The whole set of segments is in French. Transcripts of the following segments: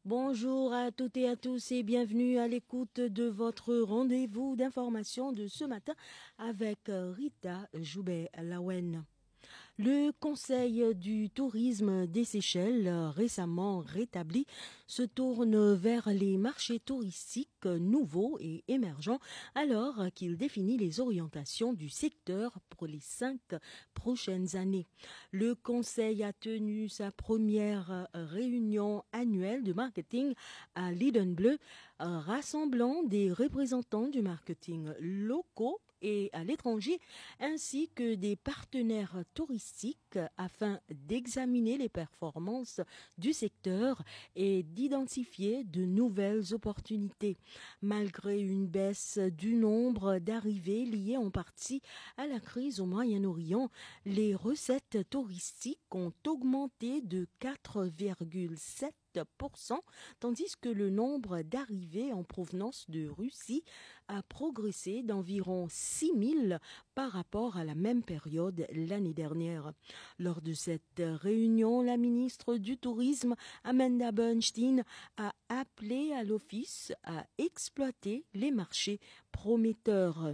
Bonjour à toutes et à tous et bienvenue à l'écoute de votre rendez-vous d'information de ce matin avec Rita Joubert-Lawen. Le Conseil du tourisme des Seychelles, récemment rétabli, se tourne vers les marchés touristiques nouveaux et émergents alors qu'il définit les orientations du secteur pour les 5 prochaines années. Le Conseil a tenu sa première réunion annuelle de marketing à l'Eden Bleu, rassemblant des représentants du marketing locaux et à l'étranger, ainsi que des partenaires touristiques afin d'examiner les performances du secteur et d'identifier de nouvelles opportunités. Malgré une baisse du nombre d'arrivées liées en partie à la crise au Moyen-Orient, les recettes touristiques ont augmenté de 4,7%, tandis que le nombre d'arrivées en provenance de Russie a progressé d'environ 6 000 par rapport à la même période l'année dernière. Lors de cette réunion, la ministre du Tourisme, Amanda Bernstein, a appelé à l'Office à exploiter les marchés prometteurs.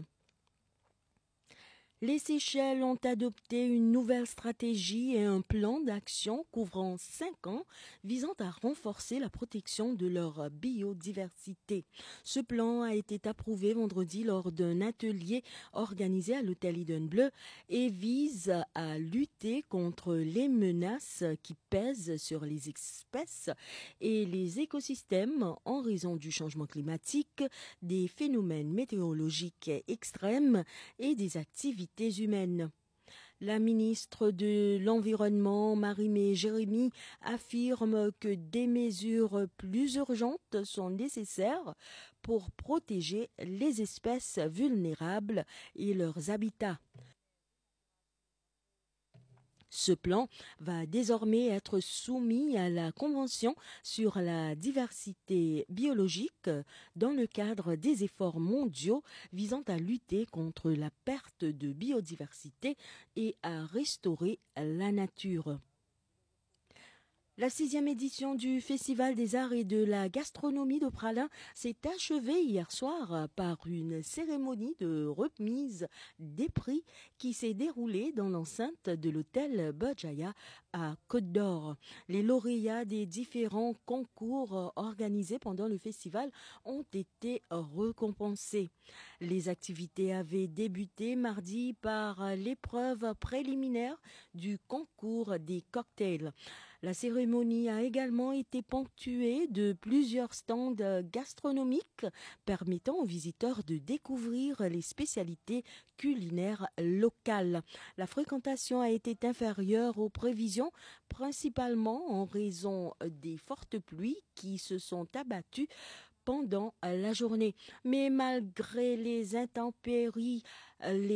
Les Seychelles ont adopté une nouvelle stratégie et un plan d'action couvrant 5 ans visant à renforcer la protection de leur biodiversité. Ce plan a été approuvé vendredi lors d'un atelier organisé à l'hôtel Eden Bleu et vise à lutter contre les menaces qui pèsent sur les espèces et les écosystèmes en raison du changement climatique, des phénomènes météorologiques extrêmes et des activités humaines. La ministre de l'Environnement, Marie-Mé Jérémy, affirme que des mesures plus urgentes sont nécessaires pour protéger les espèces vulnérables et leurs habitats. Ce plan va désormais être soumis à la Convention sur la diversité biologique dans le cadre des efforts mondiaux visant à lutter contre la perte de biodiversité et à restaurer la nature. La 6e édition du Festival des Arts et de la Gastronomie de Pralin s'est achevée hier soir par une cérémonie de remise des prix qui s'est déroulée dans l'enceinte de l'hôtel Berjaya à Côte-d'Or. Les lauréats des différents concours organisés pendant le festival ont été récompensés. Les activités avaient débuté mardi par l'épreuve préliminaire du concours des cocktails. La cérémonie a également été ponctuée de plusieurs stands gastronomiques permettant aux visiteurs de découvrir les spécialités culinaires locales. La fréquentation a été inférieure aux prévisions, principalement en raison des fortes pluies qui se sont abattues pendant la journée. Mais malgré les intempéries, les